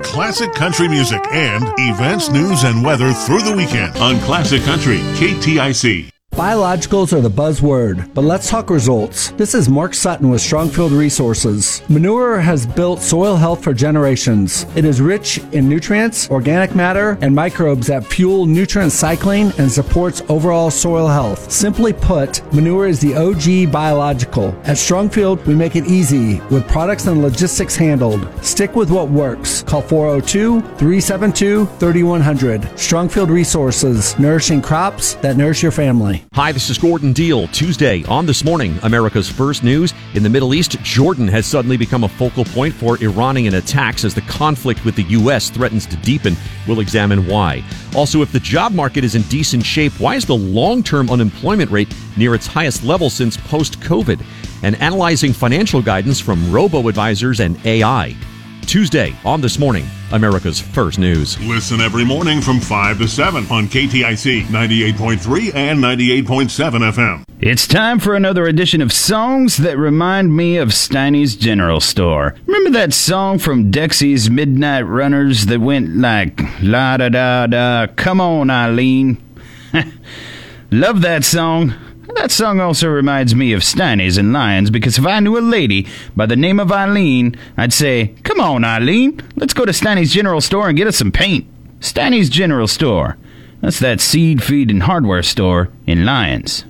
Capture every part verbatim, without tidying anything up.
classic country music and events, news, and weather through the weekend on Classic Country, K T I C. Biologicals are the buzzword, but let's talk results. This is Mark Sutton with Strongfield Resources. Manure has built soil health for generations. It is rich in nutrients, organic matter, and microbes that fuel nutrient cycling and supports overall soil health. Simply put, manure is the O G biological. At Strongfield, we make it easy with products and logistics handled. Stick with what works. Call four oh two, three seven two, three one zero zero. Strongfield Resources, nourishing crops that nourish your family. Hi, this is Gordon Deal. Tuesday on This Morning, America's First News. In the Middle East, Jordan has suddenly become a focal point for Iranian attacks as the conflict with the U S threatens to deepen. We'll examine why. Also, if the job market is in decent shape, why is the long-term unemployment rate near its highest level since post-COVID? And analyzing financial guidance from robo-advisors and A I. Tuesday on This Morning, America's First News. Listen every morning from five to seven on K T I C ninety-eight point three and ninety-eight point seven F M. It's time for another edition of Songs That Remind Me of Steiny's General Store. Remember that song from Dexy's Midnight Runners that went like, la-da-da-da, come on, Eileen. Love that song. That song also reminds me of Steiny's and Lions, because if I knew a lady by the name of Eileen, I'd say, come on, Eileen, let's go to Steiny's General Store and get us some paint. Steiny's General Store. That's that seed, feed, and hardware store in Lyons.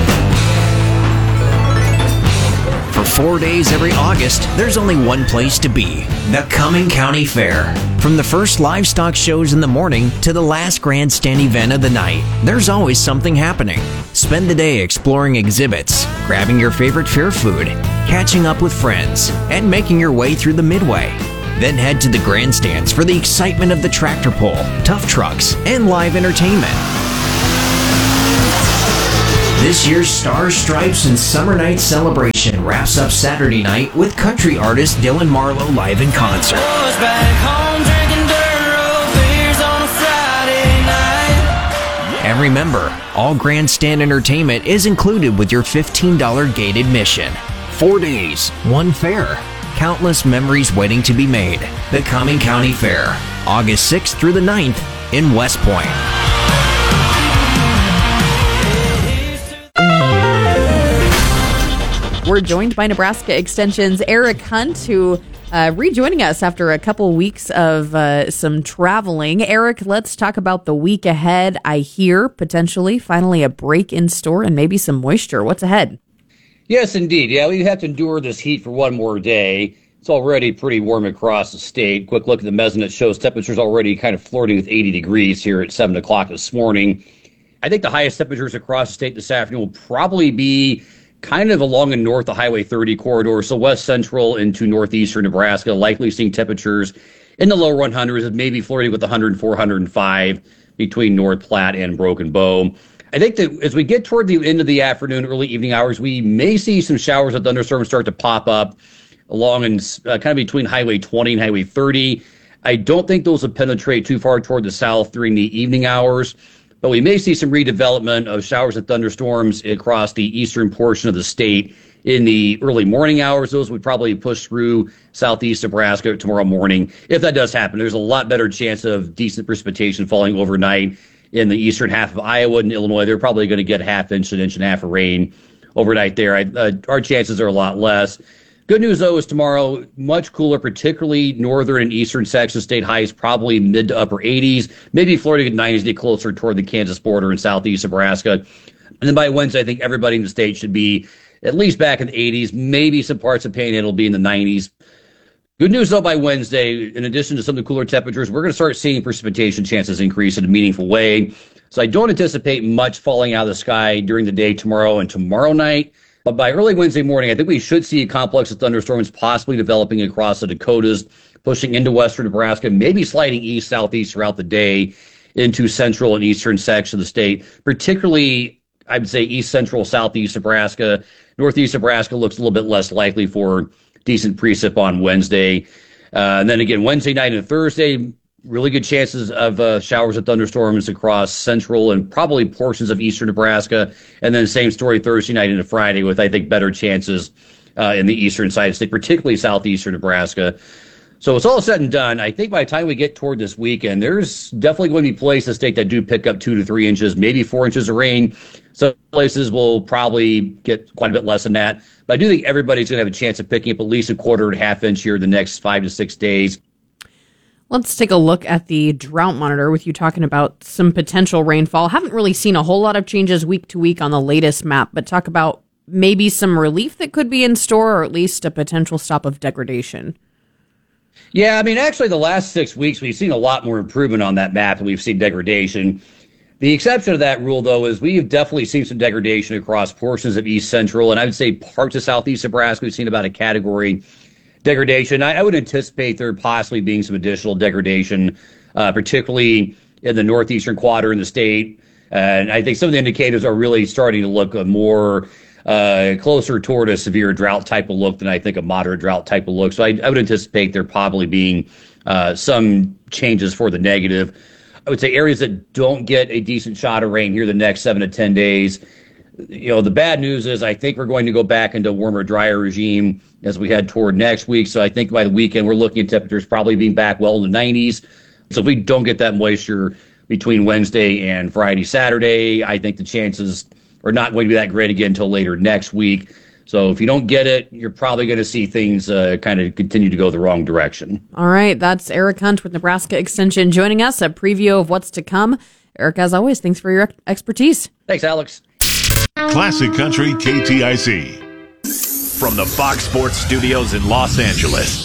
For four days every August, there's only one place to be, the Cumming County Fair. From the first livestock shows in the morning to the last grandstand event of the night, there's always something happening. Spend the day exploring exhibits, grabbing your favorite fair food, catching up with friends, and making your way through the midway. Then head to the grandstands for the excitement of the tractor pull, tough trucks, and live entertainment. This year's Stars, Stripes, and Summer Night celebration wraps up Saturday night with country artist Dylan Marlowe live in concert. And remember, all grandstand entertainment is included with your fifteen dollars gate admission. Four days, one fair. Countless memories waiting to be made. The Cumming County Fair, August sixth through the ninth in West Point. We're joined by Nebraska Extension's Eric Hunt, who uh, rejoining us after a couple weeks of uh, some traveling. Eric, let's talk about the week ahead. I hear potentially finally a break in store and maybe some moisture. What's ahead? Yes, indeed. Yeah, we have to endure this heat for one more day. It's already pretty warm across the state. Quick look at the Mesonet shows temperatures already kind of flirting with eighty degrees here at seven o'clock this morning. I think the highest temperatures across the state this afternoon will probably be kind of along and north the Highway thirty corridor, so west central into northeastern Nebraska, likely seeing temperatures in the low one hundreds, maybe flirting with one hundred four, one hundred five between North Platte and Broken Bow. I think that as we get toward the end of the afternoon, early evening hours, we may see some showers of thunderstorms start to pop up along and uh, kind of between Highway twenty and Highway thirty. I don't think those will penetrate too far toward the south during the evening hours, but we may see some redevelopment of showers and thunderstorms across the eastern portion of the state in the early morning hours. Those would probably push through southeast Nebraska tomorrow morning. If that does happen, there's a lot better chance of decent precipitation falling overnight in the eastern half of Iowa and Illinois. They're probably going to get a half inch, an inch and a half of rain overnight there. I, uh, our chances are a lot less. Good news, though, is tomorrow much cooler, particularly northern and eastern sections. State highs probably mid to upper eighties, maybe flirting at nineties, get closer toward the Kansas border and southeast Nebraska. And then by Wednesday, I think everybody in the state should be at least back in the eighties, maybe some parts of Panhandle will be in the nineties. Good news, though, by Wednesday, in addition to some of the cooler temperatures, we're going to start seeing precipitation chances increase in a meaningful way. So I don't anticipate much falling out of the sky during the day tomorrow and tomorrow night. But by early Wednesday morning, I think we should see a complex of thunderstorms possibly developing across the Dakotas, pushing into western Nebraska, maybe sliding east, southeast throughout the day into central and eastern sections of the state, particularly, I would say, east, central, southeast Nebraska. Northeast Nebraska looks a little bit less likely for decent precip on Wednesday. Uh, and then again, Wednesday night and Thursday, really good chances of uh, showers and thunderstorms across central and probably portions of eastern Nebraska. And then same story Thursday night into Friday with, I think, better chances uh, in the eastern side of the state, particularly southeastern Nebraska. So it's all said and done. I think by the time we get toward this weekend, there's definitely going to be places in the state that do pick up two to three inches, maybe four inches of rain. Some places will probably get quite a bit less than that. But I do think everybody's going to have a chance of picking up at least a quarter and a half inch here the next five to six days. Let's take a look at the drought monitor with you talking about some potential rainfall. Haven't really seen a whole lot of changes week to week on the latest map, but talk about maybe some relief that could be in store or at least a potential stop of degradation. Yeah, I mean, actually, the last six weeks, we've seen a lot more improvement on that map, and we've seen degradation. The exception of that rule, though, is we've definitely seen some degradation across portions of East Central, and I would say parts of Southeast Nebraska. We've seen about a category degradation. I, I would anticipate there possibly being some additional degradation, uh, particularly in the northeastern quadrant of the state. And I think some of the indicators are really starting to look uh, more uh, closer toward a severe drought type of look than I think a moderate drought type of look. So I, I would anticipate there probably being uh, some changes for the negative. I would say areas that don't get a decent shot of rain here the next seven to ten days. You know, the bad news is I think we're going to go back into a warmer, drier regime as we head toward next week. So I think by the weekend, we're looking at temperatures probably being back well in the nineties. So if we don't get that moisture between Wednesday and Friday, Saturday, I think the chances are not going to be that great again until later next week. So if you don't get it, you're probably going to see things uh, kind of continue to go the wrong direction. All right. That's Eric Hunt with Nebraska Extension joining us, a preview of what's to come. Eric, as always, thanks for your expertise. Thanks, Alex. Classic Country K T I C. From the Fox Sports Studios in Los Angeles,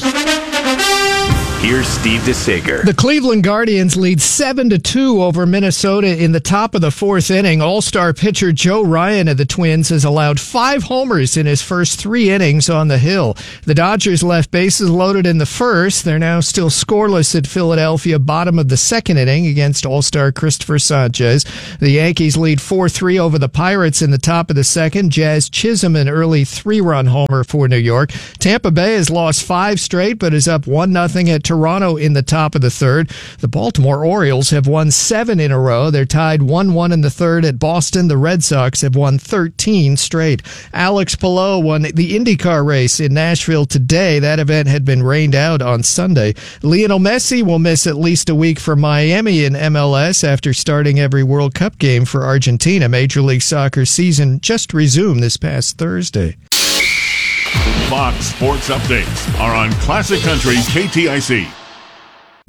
here's Steve DeSager. The Cleveland Guardians lead seven to two over Minnesota in the top of the fourth inning. All-star pitcher Joe Ryan of the Twins has allowed five homers in his first three innings on the hill. The Dodgers left bases loaded in the first. They're now still scoreless at Philadelphia, bottom of the second inning against All-star Christopher Sanchez. The Yankees lead four three over the Pirates in the top of the second. Jazz Chisholm an early three-run homer for New York. Tampa Bay has lost five straight but is up one nothing at Toronto in the top of the third. The Baltimore Orioles have won seven in a row. They're tied one one in the third at Boston. The Red Sox have won thirteen straight. Alex Palou won the IndyCar race in Nashville today. That event had been rained out on Sunday. Lionel Messi will miss at least a week for Miami in M L S after starting every World Cup game for Argentina. Major League Soccer season just resumed this past Thursday. Fox Sports Updates are on Classic Country K T I C.